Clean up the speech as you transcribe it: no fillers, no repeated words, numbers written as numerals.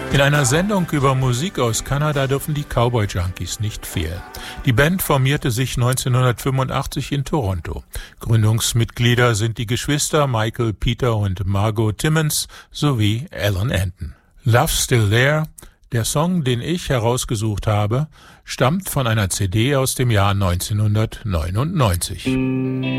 In einer Sendung über Musik aus Kanada dürfen die Cowboy Junkies nicht fehlen. Die Band formierte sich 1985 in Toronto. Gründungsmitglieder sind die Geschwister Michael, Peter und Margot Timmons sowie Alan Anton. Love's Still There, der Song, den ich herausgesucht habe, stammt von einer CD aus dem Jahr 1999.